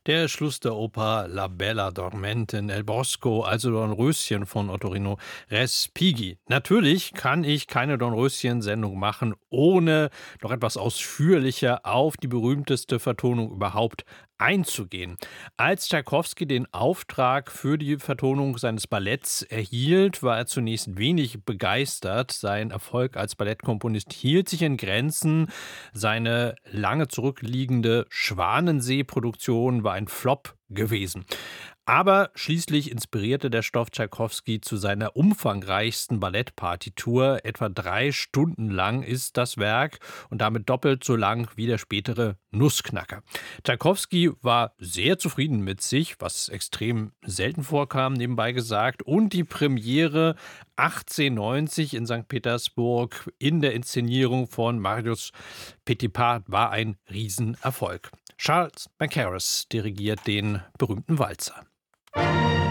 Der Schluss der Oper La Bella Dormente nel Bosco, also Dornröschen von Ottorino Respighi. Natürlich kann ich keine Dornröschen-Sendung machen, ohne noch etwas ausführlicher auf die berühmteste Vertonung überhaupt einzugehen. Als Tschaikowski den Auftrag für die Vertonung seines Balletts erhielt, war er zunächst wenig begeistert. Sein Erfolg als Ballettkomponist hielt sich in Grenzen. Seine lange zurückliegende Schwanensee-Produktion war ein Flop gewesen. Aber schließlich inspirierte der Stoff Tschaikowski zu seiner umfangreichsten Ballettpartitur. Etwa 3 Stunden lang ist das Werk und damit doppelt so lang wie der spätere Nussknacker. Tschaikowski war sehr zufrieden mit sich, was extrem selten vorkam, nebenbei gesagt. Und die Premiere 1890 in St. Petersburg in der Inszenierung von Marius Petipa war ein Riesenerfolg. Charles Mackerras dirigiert den berühmten Walzer.